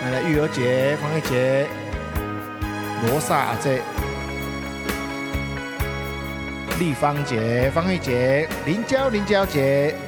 来育儿节、方玉节、罗萨阿姐、立方节、方玉节、林娇节、